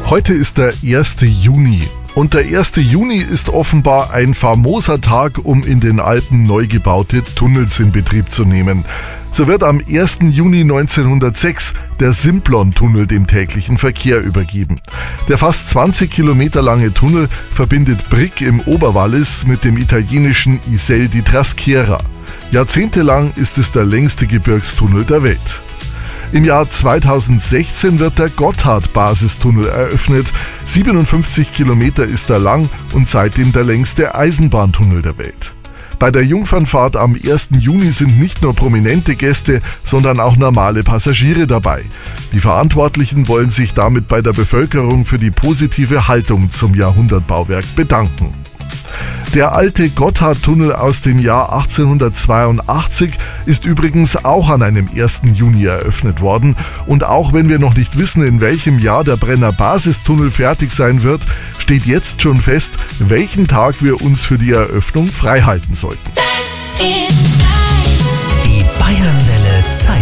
Heute ist der 1. Juni. Und der 1. Juni ist offenbar ein famoser Tag, um in den Alpen neu gebaute Tunnels in Betrieb zu nehmen. So wird am 1. Juni 1906 der Simplon-Tunnel dem täglichen Verkehr übergeben. Der fast 20 Kilometer lange Tunnel verbindet Brig im Oberwallis mit dem italienischen Iselle di Traschiera. Jahrzehntelang ist es der längste Gebirgstunnel der Welt. Im Jahr 2016 wird der Gotthard-Basistunnel eröffnet. 57 Kilometer ist er lang und seitdem der längste Eisenbahntunnel der Welt. Bei der Jungfernfahrt am 1. Juni sind nicht nur prominente Gäste, sondern auch normale Passagiere dabei. Die Verantwortlichen wollen sich damit bei der Bevölkerung für die positive Haltung zum Jahrhundertbauwerk bedanken. Der alte Gotthardtunnel aus dem Jahr 1882 ist übrigens auch an einem 1. Juni eröffnet worden. Und auch wenn wir noch nicht wissen, in welchem Jahr der Brenner Basistunnel fertig sein wird, steht jetzt schon fest, welchen Tag wir uns für die Eröffnung freihalten sollten.